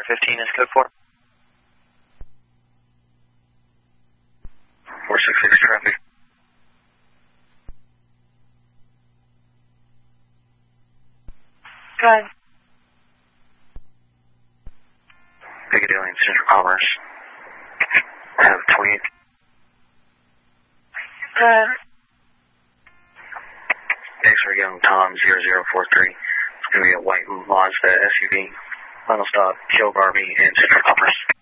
Air 15 is code 4. 466 traffic. Go ahead. Piccadilly and Central Commerce. I have 28. Go ahead. X-ray Young Tom 0043. It's going to be a white Mazda SUV. Final stop, Joe Garvey and Central Commerce.